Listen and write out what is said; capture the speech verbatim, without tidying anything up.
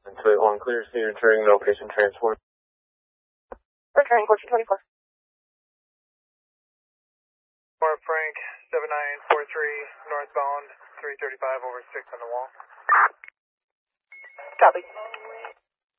Sweet one, clear C, returning to location transport. Returning Portion twenty-four. Mark Frank, seven nine four three, northbound, three thirty-five over six on the wall. Copy.